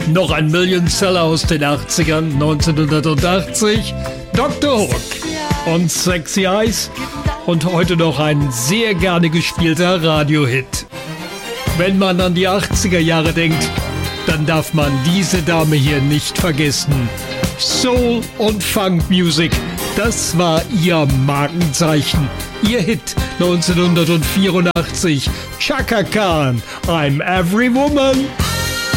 Noch ein Millionseller aus den 80ern, 1980, Dr. Hook und Sexy Eyes und heute noch ein sehr gerne gespielter Radiohit. Wenn man an die 80er Jahre denkt, dann darf man diese Dame hier nicht vergessen. Soul und Funk Music, das war ihr Markenzeichen. Ihr Hit 1984, Chaka Khan, I'm Every Woman.